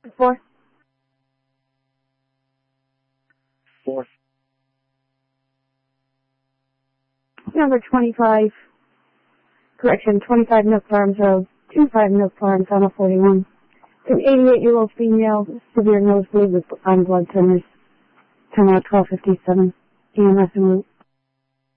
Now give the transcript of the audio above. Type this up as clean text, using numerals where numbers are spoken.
4. Number 25. Correction, 25 Milk Farms Road, 25 Milk Farms on a 41. An 88-year-old female, severe nosebleed with on blood thinners. Time out 12:57. EMS en route.